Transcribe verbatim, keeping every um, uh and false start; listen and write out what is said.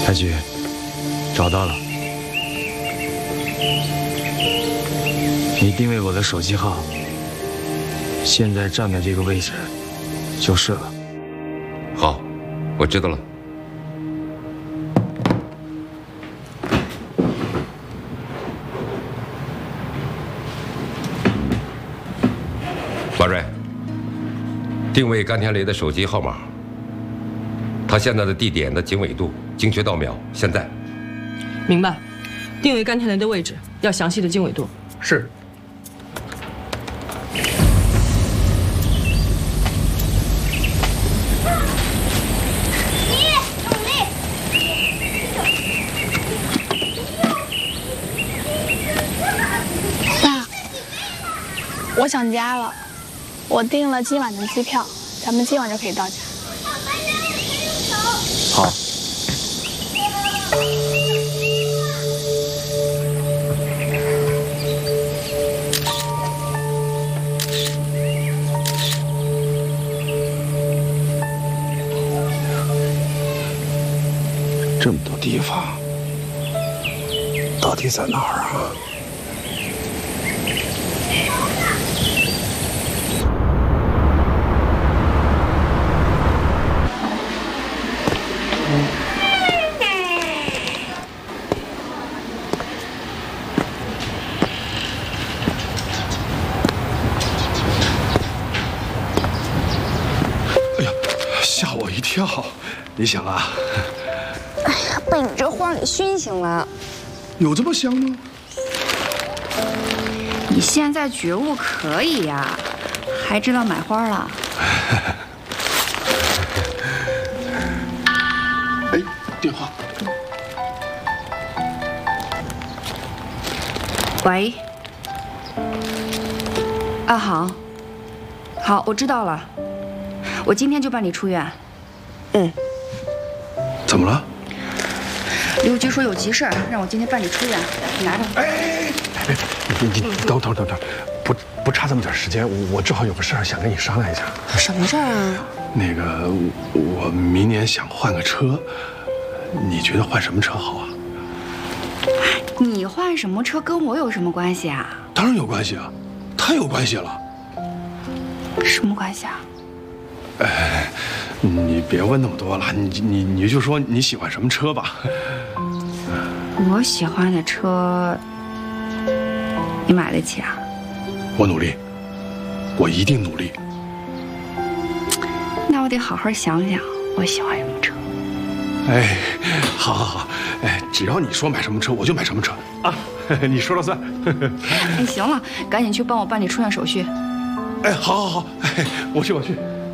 海菊，找到了。你定位我的手机号，现在站的这个位置就是了。 好，我知道了。马瑞，定位甘天雷的手机号码。 他现在的地点的经纬度精确到秒，现在。 明白，定位甘天雷的位置，要详细的经纬度。 是。 爸，我想家了，我订了今晚的机票，咱们今晚就可以到家。 好。 这么多地方，到底在哪儿啊？ 吓我一跳！你想啊？ 哎呀，被你这花给熏醒了。 有这么香吗？ 你现在觉悟可以呀，还知道买花了。 哎，电话。 喂。啊，好。好，我知道了。 我今天就办理出院。嗯。 怎么了？ 刘局说有急事儿，让我今天办理出院。拿着。 哎哎哎！你你等等等等，不不差这么点时间，我我正好有个事儿想跟你商量一下。 什么事儿啊？ 那个，我明年想换个车，你觉得换什么车好啊？ 你换什么车跟我有什么关系啊？ 当然有关系啊，太有关系了。 什么关系啊？ 哎，你别问那么多了，你你你就说你喜欢什么车吧。 我喜欢的车，你买得起啊？ 我努力，我一定努力。 那我得好好想想，我喜欢什么车。 哎，好，好，好，哎，只要你说买什么车，我就买什么车啊，你说了算。 哎，行了，赶紧去帮我办理出院手续。 哎，好，好，好，哎，我去，我去。